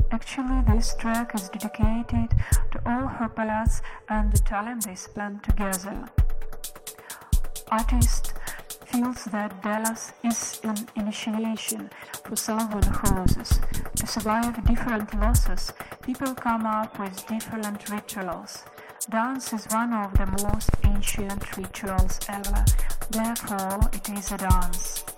Actually, this track is dedicated to all Herpalads and the talent they spend together. Artist feels that Delos is an initiation for someone who loses. To survive different losses, people come up with different rituals. Dance is one of the most ancient rituals ever, therefore it is a dance.